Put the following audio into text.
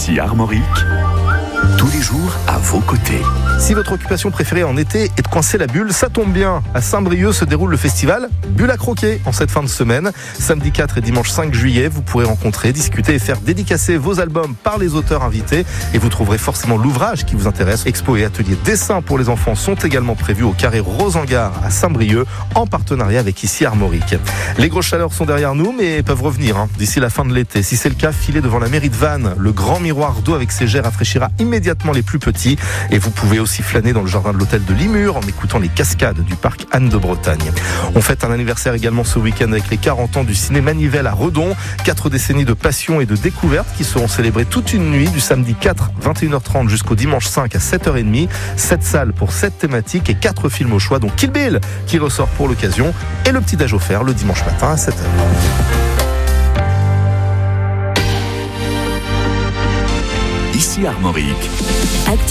Ici Armorique, tous les jours à vos côtés. Si votre occupation préférée en été est de coincer la bulle, ça tombe bien. À Saint-Brieuc se déroule le festival Bulle à croquer en cette fin de semaine. Samedi 4 et dimanche 5 juillet, vous pourrez rencontrer, discuter et faire dédicacer vos albums par les auteurs invités. Et vous trouverez forcément l'ouvrage qui vous intéresse. Expo et ateliers dessin pour les enfants sont également prévus au carré Rosengard à Saint-Brieuc en partenariat avec Ici Armorique. Les grosses chaleurs sont derrière nous mais peuvent revenir d'ici la fin de l'été. Si c'est le cas, filez devant la mairie de Vannes. Le grand miroir d'eau avec ses jets rafraîchira immédiatement les plus petits. Et vous pouvez aussi flâner dans le jardin de l'hôtel de Limur en écoutant les cascades du parc Anne de Bretagne. On fête un anniversaire également ce week-end avec les 40 ans du ciné Manivelle à Redon. 4 décennies de passion et de découverte qui seront célébrées toute une nuit du samedi 4, 21h30 jusqu'au dimanche 5 à 7h30. 7 salles pour 7 thématiques et 4 films au choix, dont Kill Bill qui ressort pour l'occasion et le petit déj offert le dimanche matin à 7h. Ici Armorique.